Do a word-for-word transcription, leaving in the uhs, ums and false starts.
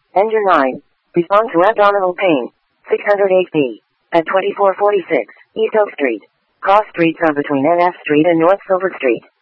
Engine nine. Respond to abdominal pain. six hundred H P. At twenty-four forty-six, East Oak Street. Cross streets are between N F Street and North Silver Street.